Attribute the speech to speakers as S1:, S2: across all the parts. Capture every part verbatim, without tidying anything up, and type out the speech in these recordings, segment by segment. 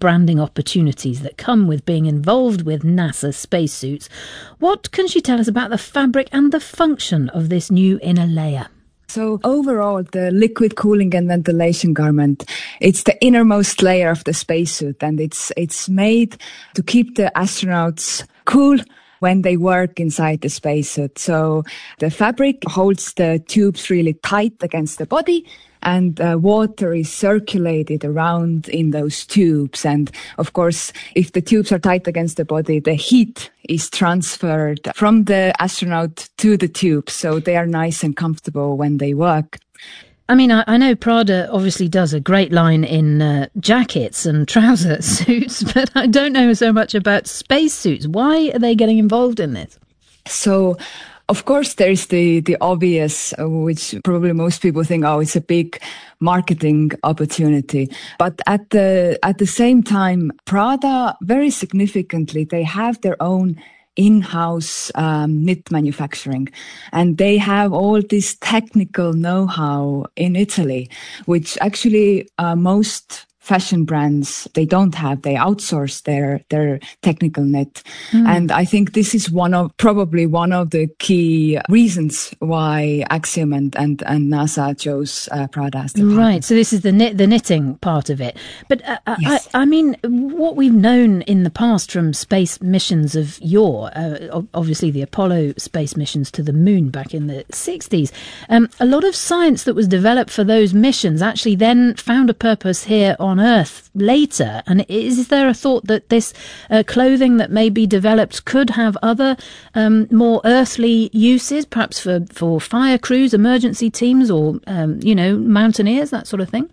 S1: branding opportunities that come with being involved with NASA spacesuits. What can she tell us about the fabric and the function of this new inner layer?
S2: So overall, the liquid cooling and ventilation garment, it's the innermost layer of the spacesuit, and it's it's made to keep the astronauts cool when they work inside the spacesuit. So the fabric holds the tubes really tight against the body, and uh, water is circulated around in those tubes. And of course, if the tubes are tight against the body, the heat is transferred from the astronaut to the tubes, so they are nice and comfortable when they work.
S1: I mean, I, I know Prada obviously does a great line in uh, jackets and trouser suits, but I don't know so much about spacesuits. Why are they getting involved in this?
S2: So, of course, there's the, the obvious, uh, which probably most people think, oh, it's a big marketing opportunity. But at the at the same time, Prada, very significantly, they have their own in-house um, knit manufacturing, and they have all this technical know-how in Italy, which actually uh, most fashion brands, they don't have. They outsource their their technical knit. Mm. And I think this is one of probably one of the key reasons why Axiom and, and, and NASA chose uh, Prada as the partner.
S1: Right, so this is the knit, the knitting part of it. But uh,
S2: yes.
S1: I, I mean, what we've known in the past from space missions of yore, uh, obviously the Apollo space missions to the moon back in the sixties, um, a lot of science that was developed for those missions actually then found a purpose here on Earth later. And is there a thought that this uh, clothing that may be developed could have other um, more earthly uses, perhaps for, for fire crews, emergency teams, or, um, you know, mountaineers, that sort of thing?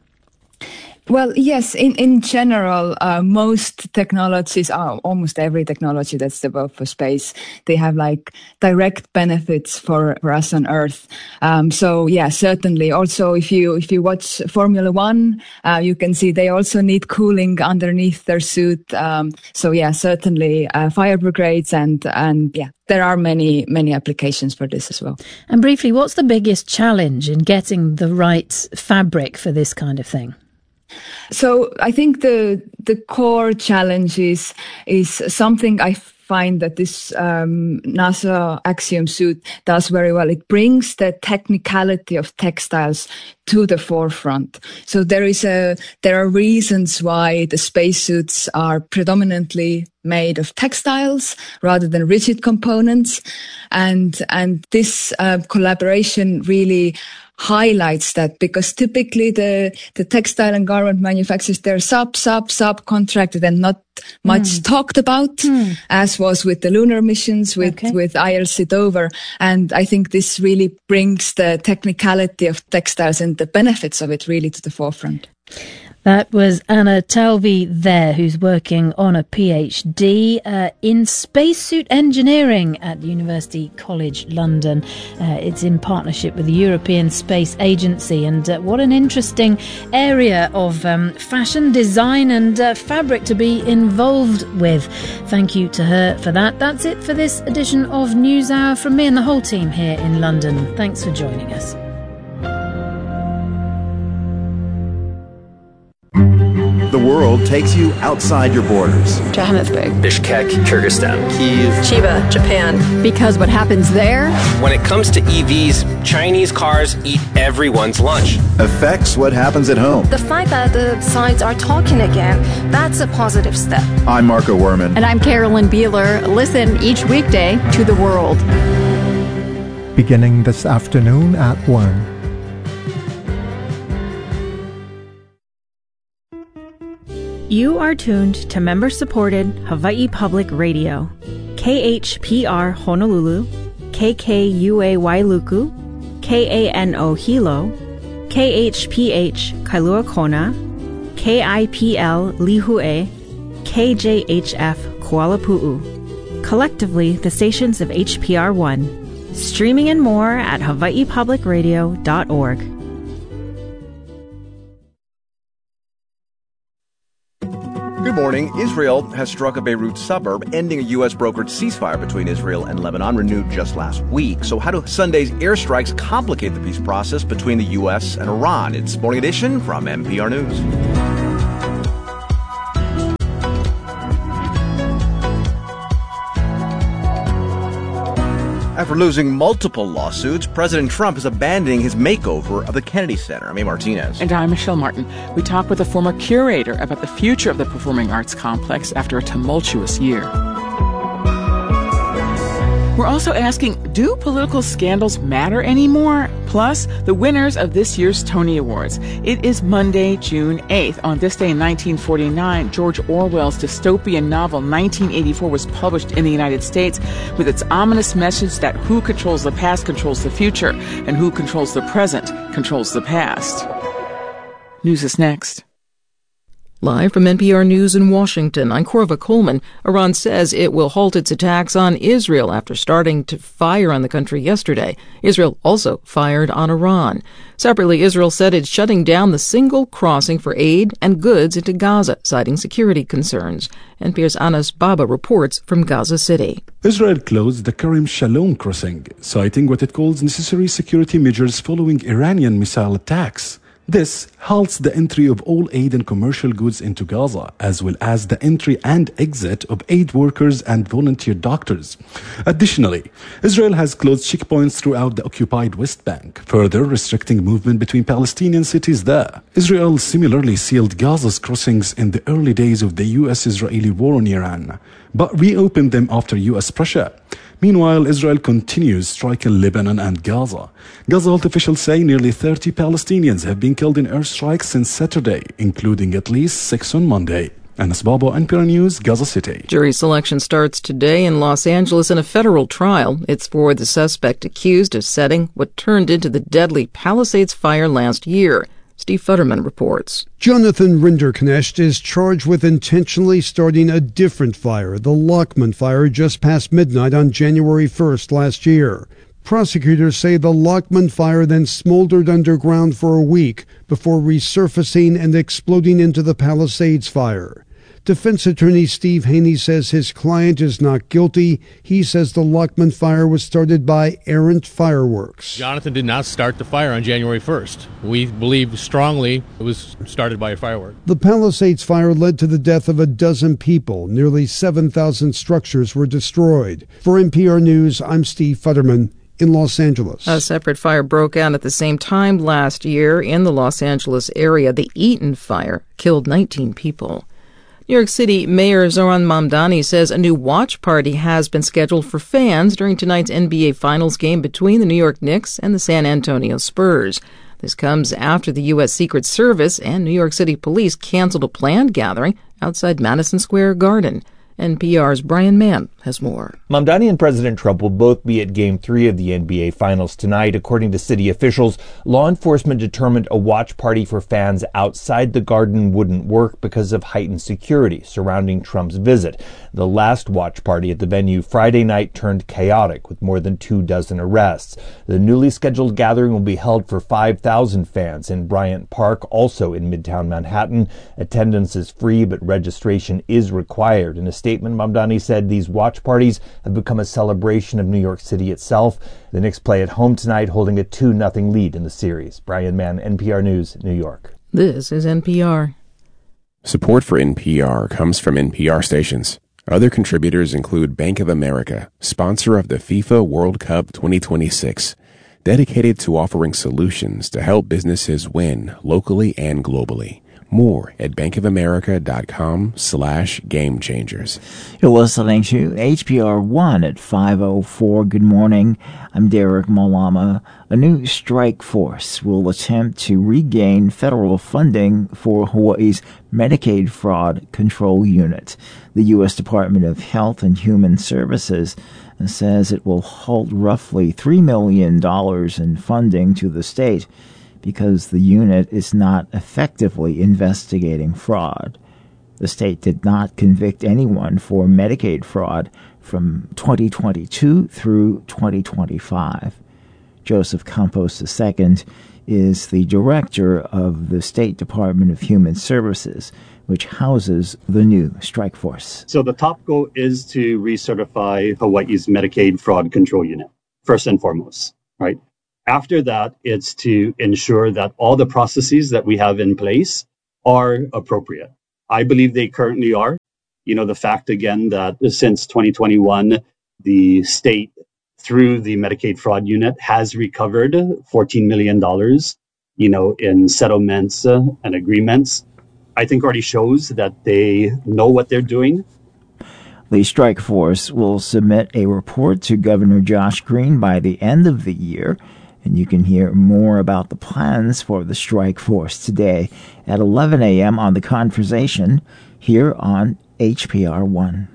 S2: Well, yes, in, in general, uh, most technologies, uh, almost every technology that's developed for space, they have like direct benefits for, for us on Earth. Um, so yeah, certainly. Also, if you, if you watch Formula One, uh, you can see they also need cooling underneath their suit. Um, so yeah, certainly, uh, fire brigades and, and yeah, there are many, many applications for this as well.
S1: And briefly, what's the biggest challenge in getting the right fabric for this kind of thing?
S2: So I think the the core challenge is, is something I find that this um, NASA Axiom suit does very well. It brings the technicality of textiles to the forefront. So there is a there are reasons why the spacesuits are predominantly made of textiles rather than rigid components, and and this uh, collaboration really highlights that, because typically the, the textile and garment manufacturers, they're sub, sub, subcontracted and not much mm. talked about, mm. as was with the lunar missions, with, okay. with I L C Dover. And I think this really brings the technicality of textiles and the benefits of it really to the forefront.
S1: That was Anna Talvi there, who's working on a PhD uh, in spacesuit engineering at University College London. Uh, it's in partnership with the European Space Agency. And uh, what an interesting area of um, fashion, design and uh, fabric to be involved with. Thank you to her for that. That's it for this edition of NewsHour from me and the whole team here in London. Thanks for joining us.
S3: The world takes you outside your borders.
S4: Johannesburg,
S5: Bishkek, Kyrgyzstan, Kyiv,
S4: Chiba, Japan. Because what happens there?
S5: When it comes to E Vs, Chinese cars eat everyone's lunch.
S3: Affects what happens at home.
S6: The fact that the sides are talking again, that's a positive step.
S3: I'm Marco Werman.
S4: And I'm Carolyn Beeler. Listen each weekday to The World.
S7: Beginning this afternoon at one.
S8: You are tuned to member-supported Hawaii Public Radio, K H P R Honolulu, K K U A Wailuku, K A N O Hilo, K H P H Kailua Kona, K I P L Lihue, K J H F Kuala Pu'u. Collectively, the stations of H P R one. Streaming and more at hawaii public radio dot org.
S9: Good morning. Israel has struck a Beirut suburb, ending a U S brokered ceasefire between Israel and Lebanon, renewed just last week. So how do Sunday's airstrikes complicate the peace process between the U S and Iran? It's Morning Edition from N P R News. After losing multiple lawsuits, President Trump is abandoning his makeover of the Kennedy Center. I'm A. Martinez.
S10: And I'm Michelle Martin. We talk with a former curator about the future of the Performing Arts Complex after a tumultuous year. We're also asking, do political scandals matter anymore? Plus, the winners of this year's Tony Awards. It is Monday, June eighth. On this day in nineteen forty-nine, George Orwell's dystopian novel nineteen eighty-four was published in the United States with its ominous message that who controls the past controls the future, and who controls the present controls the past. News is next.
S11: Live from N P R News in Washington, I'm Corva Coleman. Iran says it will halt its attacks on Israel after starting to fire on the country yesterday. Israel also fired on Iran. Separately, Israel said it's shutting down the single crossing for aid and goods into Gaza, citing security concerns. N P R's Anas Baba reports from Gaza City.
S12: Israel closed the Kerem Shalom crossing, citing what it calls necessary security measures following Iranian missile attacks. This halts the entry of all aid and commercial goods into Gaza, as well as the entry and exit of aid workers and volunteer doctors. Additionally, Israel has closed checkpoints throughout the occupied West Bank, further restricting movement between Palestinian cities there. Israel similarly sealed Gaza's crossings in the early days of the U S-Israeli war on Iran, but reopened them after U S pressure. Meanwhile, Israel continues striking Lebanon and Gaza. Gaza health officials say nearly thirty Palestinians have been killed in airstrikes since Saturday, including at least six on Monday. Anas Baba, N P R News, Gaza City.
S11: Jury selection starts today in Los Angeles in a federal trial. It's for the suspect accused of setting what turned into the deadly Palisades fire last year. Steve Futterman reports.
S13: Jonathan Rinderknecht is charged with intentionally starting a different fire, the Lockman fire, just past midnight on January first last year. Prosecutors say the Lockman fire then smoldered underground for a week before resurfacing and exploding into the Palisades fire. Defense attorney Steve Haney says his client is not guilty. He says the Lockman fire was started by errant fireworks.
S14: Jonathan did not start the fire on January first. We believe strongly it was started by a firework.
S13: The Palisades fire led to the death of a dozen people. Nearly seven thousand structures were destroyed. For N P R News, I'm Steve Futterman in Los Angeles.
S11: A separate fire broke out at the same time last year in the Los Angeles area. The Eaton fire killed nineteen people. New York City Mayor Zohran Mamdani says a new watch party has been scheduled for fans during tonight's N B A Finals game between the New York Knicks and the San Antonio Spurs. This comes after the U S Secret Service and New York City Police canceled a planned gathering outside Madison Square Garden. N P R's Brian Mann has more.
S15: Mamdani and President Trump will both be at Game three of the N B A Finals tonight. According to city officials, law enforcement determined a watch party for fans outside the Garden wouldn't work because of heightened security surrounding Trump's visit. The last watch party at the venue Friday night turned chaotic with more than two dozen arrests. The newly scheduled gathering will be held for five thousand fans in Bryant Park, also in Midtown Manhattan. Attendance is free, but registration is required. In a statement, Mamdani said these watch parties have become a celebration of New York City itself. The Knicks play at home tonight, holding a two nothing lead in the series. Brian Mann, N P R News, New York.
S11: This is N P R.
S16: Support for N P R comes from N P R stations. Other contributors include Bank of America, sponsor of the FIFA World Cup twenty twenty-six, dedicated to offering solutions to help businesses win locally and globally. More at bankofamerica.com slash game changers.
S17: You're listening to H P R one at five oh four. Good morning. I'm Derek Malama. A new strike force will attempt to regain federal funding for Hawaii's Medicaid Fraud Control Unit. The U S Department of Health and Human Services says it will halt roughly three million dollars in funding to the state because the unit is not effectively investigating fraud. The state did not convict anyone for Medicaid fraud from twenty twenty-two through twenty twenty-five. Joseph Campos the Second is the director of the State Department of Human Services, which houses the new strike force.
S18: So the top goal is to recertify Hawaii's Medicaid Fraud Control Unit, first and foremost, right? After that, it's to ensure that all the processes that we have in place are appropriate. I believe they currently are. You know, the fact, again, that since twenty twenty-one, the state through the Medicaid fraud unit, has recovered fourteen million dollars, you know, in settlements uh, and agreements, I think already shows that they know what they're doing.
S17: The strike force will submit a report to Governor Josh Green by the end of the year, and you can hear more about the plans for the strike force today at eleven a.m. on The Conversation here on H P R one.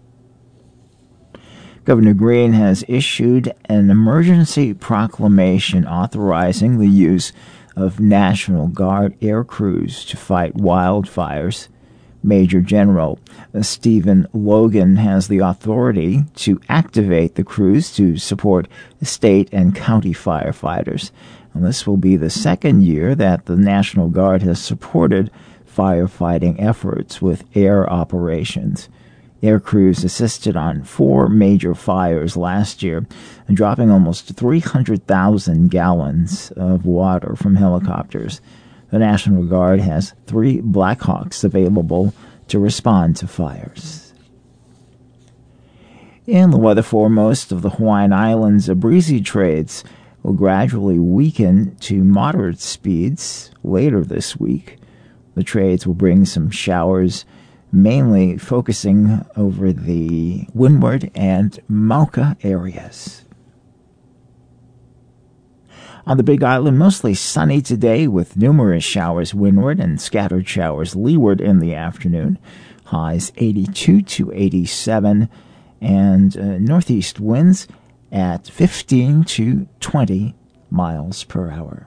S17: Governor Green has issued an emergency proclamation authorizing the use of National Guard air crews to fight wildfires. Major General Stephen Logan has the authority to activate the crews to support state and county firefighters. And this will be the second year that the National Guard has supported firefighting efforts with air operations. Air crews assisted on four major fires last year, dropping almost three hundred thousand gallons of water from helicopters. The National Guard has three Blackhawks available to respond to fires. In the weather for most of the Hawaiian Islands, breezy trades will gradually weaken to moderate speeds later this week. The trades will bring some showers, mainly focusing over the Windward and Mauka areas. On the Big Island, mostly sunny today with numerous showers windward and scattered showers leeward in the afternoon. Highs eighty-two to eighty-seven, and uh, northeast winds at fifteen to twenty miles per hour.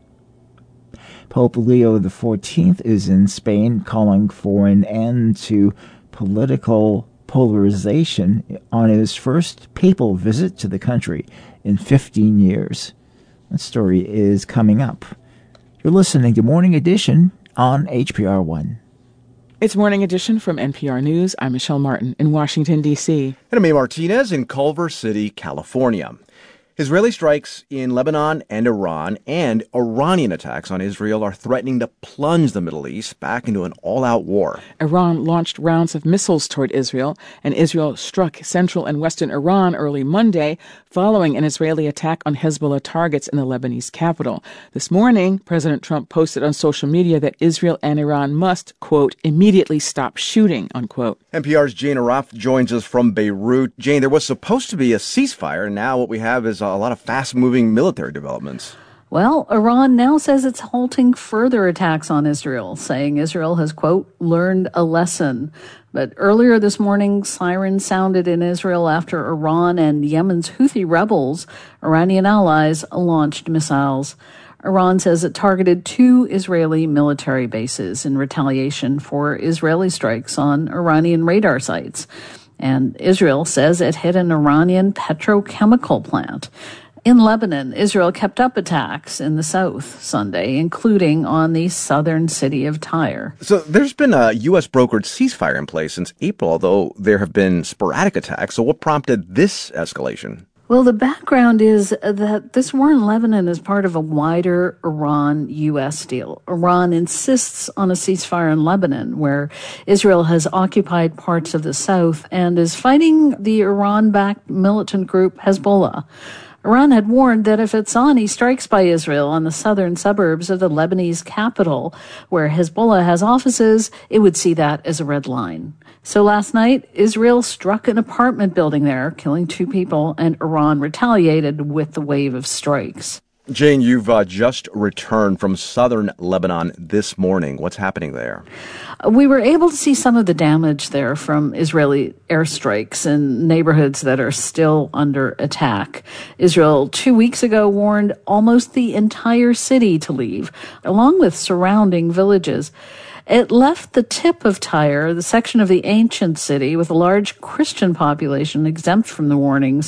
S17: Pope Leo the fourteenth is in Spain calling for an end to political polarization on his first papal visit to the country in fifteen years. That story is coming up. You're listening to Morning Edition on H P R one.
S10: It's Morning Edition from N P R News. I'm Michelle Martin in Washington, D C.
S9: And I'm May Martinez in Culver City, California. Israeli strikes in Lebanon and Iran and Iranian attacks on Israel are threatening to plunge the Middle East back into an all-out war.
S10: Iran launched rounds of missiles toward Israel, and Israel struck central and western Iran early Monday following an Israeli attack on Hezbollah targets in the Lebanese capital. This morning, President Trump posted on social media that Israel and Iran must, quote, immediately stop shooting, unquote.
S9: N P R's Jane Araf joins us from Beirut. Jane, there was supposed to be a ceasefire, and now what we have is a lot of fast-moving military developments.
S19: Well, Iran now says it's halting further attacks on Israel, saying Israel has, quote, learned a lesson. But earlier this morning, sirens sounded in Israel after Iran and Yemen's Houthi rebels, Iranian allies, launched missiles. Iran says it targeted two Israeli military bases in retaliation for Israeli strikes on Iranian radar sites. And Israel says it hit an Iranian petrochemical plant. In Lebanon, Israel kept up attacks in the south Sunday, including on the southern city of Tyre.
S9: So there's been a U S brokered ceasefire in place since April, although there have been sporadic attacks. So what prompted this escalation?
S19: Well, the background is that this war in Lebanon is part of a wider Iran-U S deal. Iran insists on a ceasefire in Lebanon, where Israel has occupied parts of the south and is fighting the Iran-backed militant group Hezbollah. Iran had warned that if it saw any strikes by Israel on the southern suburbs of the Lebanese capital, where Hezbollah has offices, it would see that as a red line. So last night, Israel struck an apartment building there, killing two people, and Iran retaliated with the wave of strikes.
S9: Jane, you've uh, just returned from southern Lebanon this morning. What's happening there?
S19: We were able to see some of the damage there from Israeli airstrikes in neighborhoods that are still under attack. Israel two weeks ago warned almost the entire city to leave, along with surrounding villages. It left the tip of Tyre, the section of the ancient city with a large Christian population, exempt from the warnings.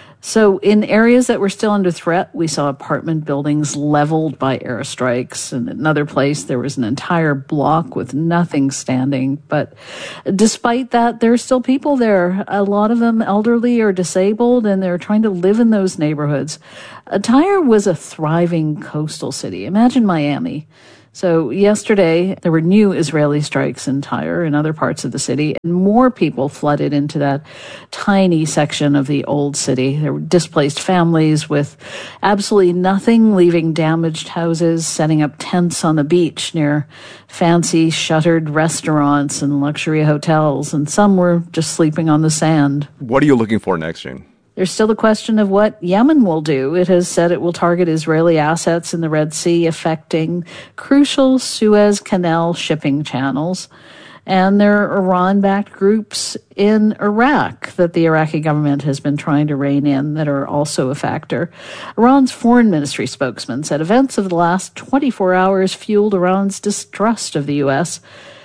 S19: So in areas that were still under threat, we saw apartment buildings leveled by airstrikes. And in another place, there was an entire block with nothing standing. But despite that, there are still people there. A lot of them elderly or disabled, and they're trying to live in those neighborhoods. Uh, Tyre was a thriving coastal city. Imagine Miami. So yesterday, there were new Israeli strikes in Tyre and other parts of the city, and more people flooded into that tiny section of the old city. There were displaced families with absolutely nothing, leaving damaged houses, setting up tents on the beach near fancy shuttered restaurants and luxury hotels, and some were just sleeping on the sand.
S9: What are you looking for next, Jane?
S19: There's still the question of what Yemen will do. It has said it will target Israeli assets in the Red Sea, affecting crucial Suez Canal shipping channels. And there are Iran-backed groups in Iraq that the Iraqi government has been trying to rein in that are also a factor. Iran's foreign ministry spokesman said events of the last twenty-four hours fueled Iran's distrust of the U S.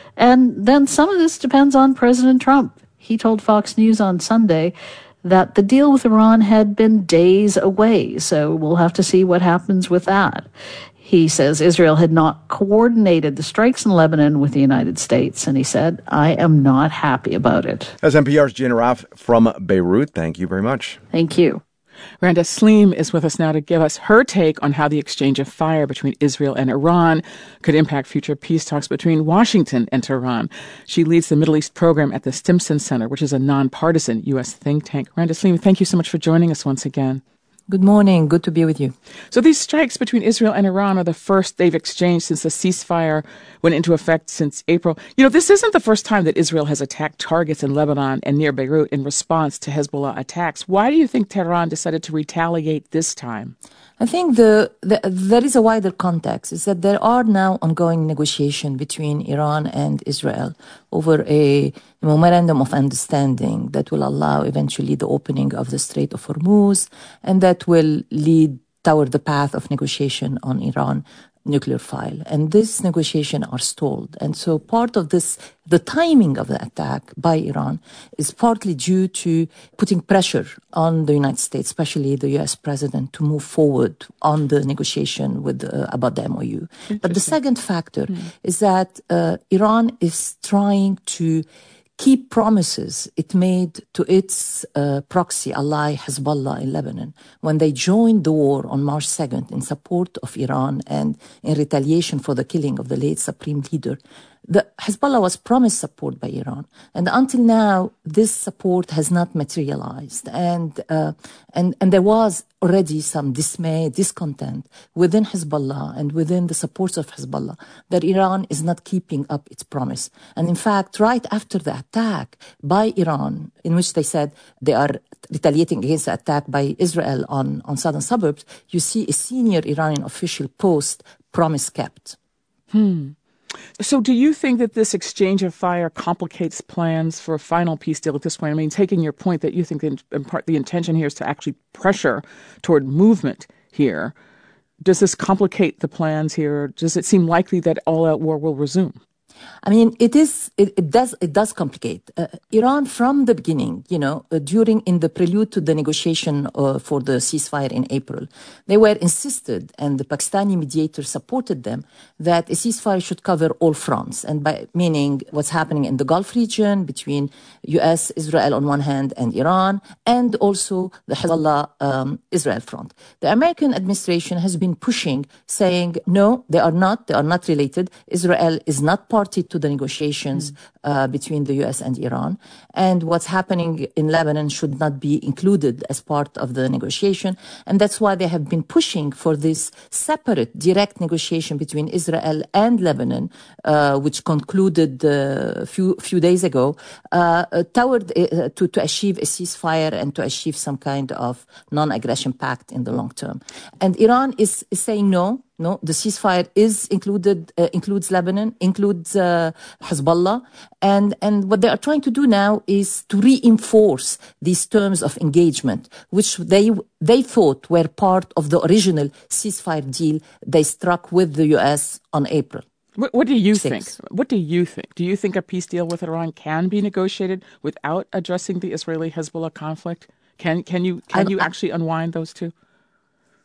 S19: And then some of this depends on President Trump. He told Fox News on Sunday that the deal with Iran had been days away, so we'll have to see what happens with that. He says Israel had not coordinated the strikes in Lebanon with the United States, and he said, I am not happy about it.
S9: As N P R's Jane Arraf from Beirut, thank you very much.
S19: Thank you.
S10: Randa Saleem is with us now to give us her take on how the exchange of fire between Israel and Iran could impact future peace talks between Washington and Tehran. She leads the Middle East program at the Stimson Center, which is a nonpartisan U S think tank. Randa Saleem, thank you so much for joining us once again.
S20: Good morning. Good to be with you.
S10: So these strikes between Israel and Iran are the first they've exchanged since the ceasefire went into effect since April. You know, this isn't the first time that Israel has attacked targets in Lebanon and near Beirut in response to Hezbollah attacks. Why do you think Tehran decided to retaliate this time?
S20: I think the, the there is a wider context, is that there are now ongoing negotiations between Iran and Israel over a memorandum of understanding that will allow eventually the opening of the Strait of Hormuz, and that will lead toward the path of negotiation on Iran nuclear file. And these negotiations are stalled. And so part of this, the timing of the attack by Iran is partly due to putting pressure on the United States, especially the U S president, to move forward on the negotiation with uh, about the M O U. But the second factor mm. is that uh, Iran is trying to keep promises it made to its uh, proxy ally Hezbollah in Lebanon when they joined the war on March second in support of Iran and in retaliation for the killing of the late supreme leader. The Hezbollah was promised support by Iran, and until now, this support has not materialized. And uh, and and there was already some dismay, discontent within Hezbollah and within the supporters of Hezbollah that Iran is not keeping up its promise. And in fact, right after the attack by Iran, in which they said they are retaliating against the attack by Israel on on southern suburbs, you see a senior Iranian official post, "Promise kept."
S10: Hmm. So do you think that this exchange of fire complicates plans for a final peace deal at this point? I mean, taking your point that you think that in part the intention here is to actually pressure toward movement here, does this complicate the plans here? Does it seem likely that all-out war will resume?
S20: I mean, it is. It, it does. It does complicate uh, Iran from the beginning. You know, uh, during in the prelude to the negotiation uh, for the ceasefire in April, they were insisted, and the Pakistani mediator supported them, that a ceasefire should cover all fronts, and by meaning what's happening in the Gulf region between U S, Israel on one hand, and Iran, and also the Hezbollah um, Israel front. The American administration has been pushing, saying no, they are not. They are not related. Israel is not part to the negotiations mm. uh, between the U S and Iran, and what's happening in Lebanon should not be included as part of the negotiation, and that's why they have been pushing for this separate direct negotiation between Israel and Lebanon, uh, which concluded a uh, few few days ago, uh, toward uh, to, to achieve a ceasefire and to achieve some kind of non-aggression pact in the long term. And Iran is, is saying no. No, the ceasefire is included, uh, includes Lebanon, includes uh, Hezbollah, and and what they are trying to do now is to reinforce these terms of engagement, which they they thought were part of the original ceasefire deal they struck with the U S on April.
S10: What, what do you think? What do you think? Do you think a peace deal with Iran can be negotiated without addressing the Israeli-Hezbollah conflict? Can can you can I, you actually unwind those two?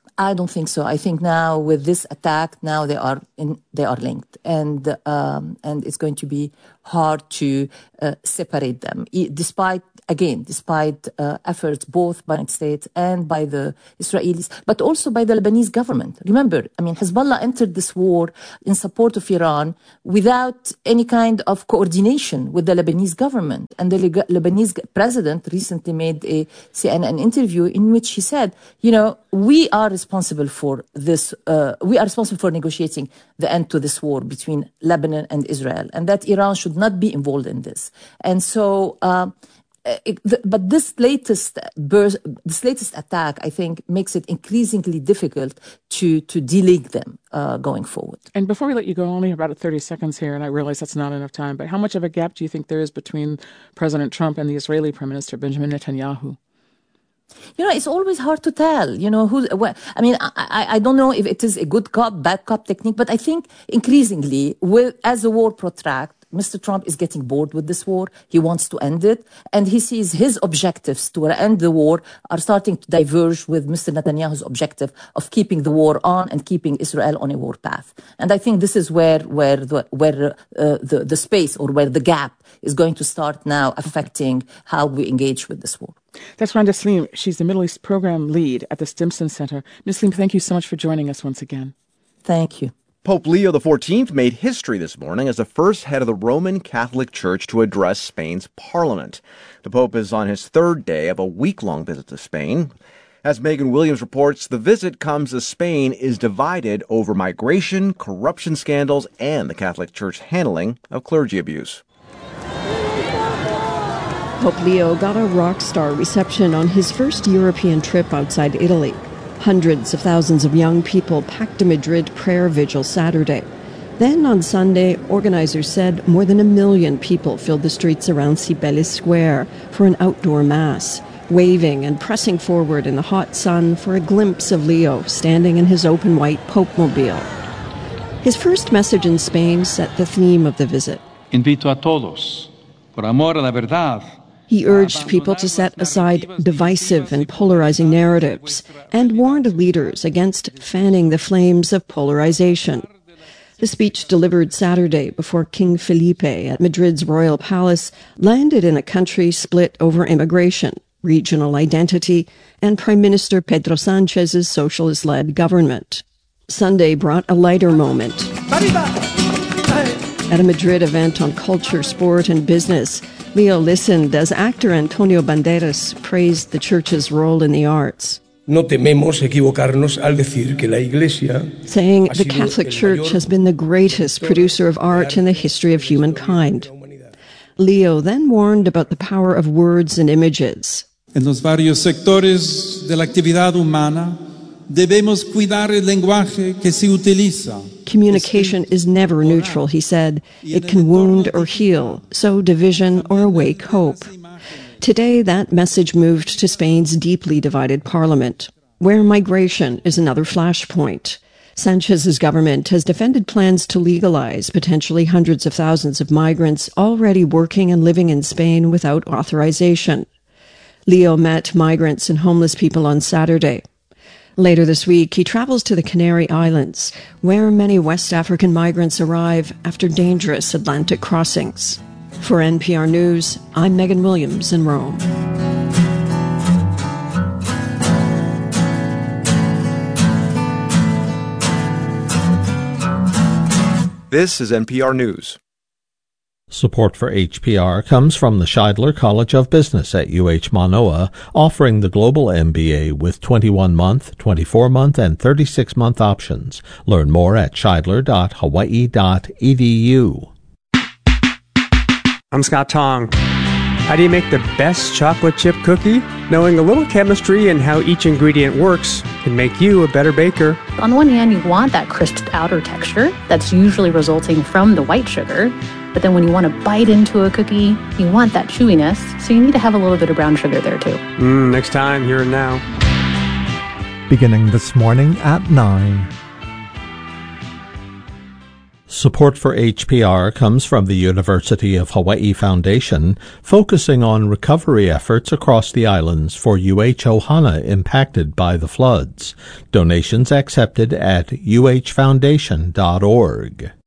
S20: I don't think so. I think now with this attack, now they are in, they are linked, and um, and it's going to be hard to uh, separate them, e- despite again, despite uh, efforts both by the United States and by the Israelis, but also by the Lebanese government. Remember, I mean, Hezbollah entered this war in support of Iran without any kind of coordination with the Lebanese government. And the Leg- Lebanese president recently made a C N N interview in which he said, you know, we are responsible for this, uh, we are responsible for negotiating the end to this war between Lebanon and Israel, and that Iran should not be involved in this. And so, uh, It, the, but this latest burst, this latest attack, I think, makes it increasingly difficult to to delink them uh, going forward.
S10: And before we let you go, only about thirty seconds here, and I realize that's not enough time, but how much of a gap do you think there is between President Trump and the Israeli Prime Minister Benjamin Netanyahu?
S20: You know, it's always hard to tell, you know, who, well, I mean, I, I don't know if it is a good cop, bad cop technique, but I think increasingly, with, as the war protracts, Mister Trump is getting bored with this war. He wants to end it. And he sees his objectives to end the war are starting to diverge with Mister Netanyahu's objective of keeping the war on and keeping Israel on a war path. And I think this is where, where, the, where uh, the, the space or where the gap is going to start now affecting how we engage with this war.
S10: That's Randa Saleem. She's the Middle East Program Lead at the Stimson Center. Miz Saleem, thank you so much for joining us once again.
S20: Thank you.
S9: Pope Leo the fourteenth made history this morning as the first head of the Roman Catholic Church to address Spain's parliament. The Pope is on his third day of a week-long visit to Spain. As Megan Williams reports, the visit comes as Spain is divided over migration, corruption scandals, and the Catholic Church's handling of clergy abuse.
S21: Pope Leo got a rock star reception on his first European trip outside Italy. Hundreds of thousands of young people packed a Madrid prayer vigil Saturday. Then on Sunday, organizers said more than a million people filled the streets around Cibeles Square for an outdoor mass, waving and pressing forward in the hot sun for a glimpse of Leo standing in his open white Pope-mobile. His first message in Spain set the theme of the visit.
S22: Invito a todos, por amor a la verdad.
S21: He urged people to set aside divisive and polarizing narratives and warned leaders against fanning the flames of polarization. The speech delivered Saturday before King Felipe at Madrid's royal palace landed in a country split over immigration, regional identity, and Prime Minister Pedro Sanchez's socialist-led government. Sunday brought a lighter moment. At a Madrid event on culture, sport, and business, Leo listened as actor Antonio Banderas praised the church's role in the arts.
S23: No tememos equivocarnos al decir que la Iglesia,
S21: saying the Catholic Church has been the greatest producer of art in the history of humankind. Leo then warned about the power of words and images.
S22: En los varios sectores de la actividad humana, debemos cuidar el lenguaje que se utiliza.
S21: Communication is never neutral, he said. It can wound or heal, sow division or awake hope. Today, that message moved to Spain's deeply divided parliament, where migration is another flashpoint. Sanchez's government has defended plans to legalize potentially hundreds of thousands of migrants already working and living in Spain without authorization. Leo met migrants and homeless people on Saturday. Later this week, he travels to the Canary Islands, where many West African migrants arrive after dangerous Atlantic crossings. For N P R News, I'm Megan Williams in Rome.
S9: This is N P R News.
S24: Support for H P R comes from the Scheidler College of Business at U H Manoa, offering the Global M B A with twenty-one month, twenty-four month, and thirty-six month options. Learn more at scheidler dot hawaii dot e d u.
S25: I'm Scott Tong. How do you make the best chocolate chip cookie? Knowing a little chemistry and how each ingredient works can make you a better baker.
S26: On the one hand, you want that crisped outer texture that's usually resulting from the white sugar. But then when you want to bite into a cookie, you want that chewiness, so you need to have a little bit of brown sugar there too.
S25: Mm, next time, here and now.
S7: Beginning this morning at nine.
S24: Support for H P R comes from the University of Hawaii Foundation, focusing on recovery efforts across the islands for U H Ohana impacted by the floods. Donations accepted at u h foundation dot org.